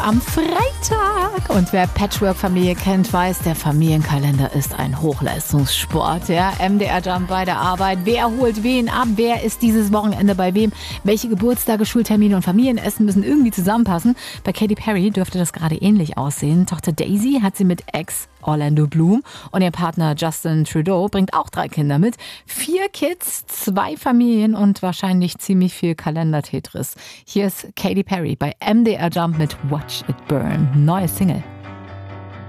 Am Freitag. Und wer Patchwork-Familie kennt, weiß, der Familienkalender ist ein Hochleistungssport. Ja, MDR Jump bei der Arbeit. Wer holt wen ab? Wer ist dieses Wochenende bei wem? Welche Geburtstage, Schultermine und Familienessen müssen irgendwie zusammenpassen? Bei Katy Perry dürfte das gerade ähnlich aussehen. Tochter Daisy hat sie mit Ex Orlando Bloom und ihr Partner Justin Trudeau bringt auch 3 Kinder mit. 4 Kids, 2 Familien und wahrscheinlich ziemlich viel Kalender-Tetris. Hier ist Katy Perry bei MDR Jump mit Watch It Burn. Neue Single.